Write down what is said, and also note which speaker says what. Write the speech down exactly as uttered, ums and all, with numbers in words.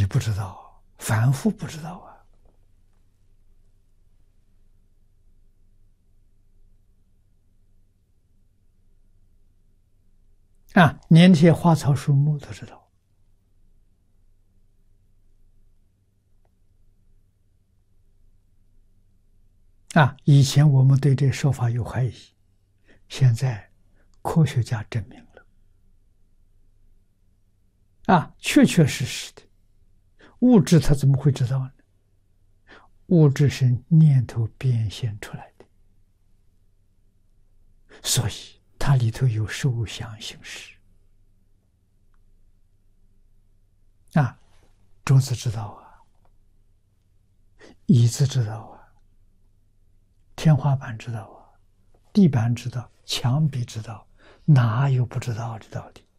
Speaker 1: 己不知道，凡夫不知道啊！啊，连这些花草树木都知道。啊，以前我们对这说法有怀疑，现在科学家证明了，啊，确确实实的，物质它怎么会知道呢？物质是念头变现出来的，所以它里头有受想行识。啊，桌子知道啊，椅子知道啊，天花板知道啊，地板知道，墙壁知道，哪有不知道的道理？